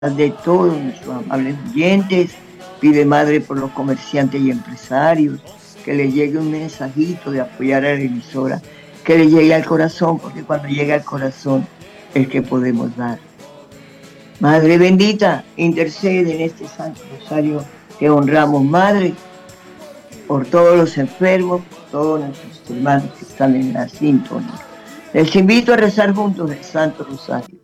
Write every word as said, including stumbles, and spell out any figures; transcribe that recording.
de todos nuestros amables oyentes. Pide Madre por los comerciantes y empresarios, que le llegue un mensajito de apoyar a la emisora, que le llegue al corazón, porque cuando llega al corazón es que podemos dar. Madre bendita, intercede en este Santo Rosario que honramos, Madre, por todos los enfermos, por todos nuestros hermanos que están en la sintonía. Les invito a rezar juntos el Santo Rosario.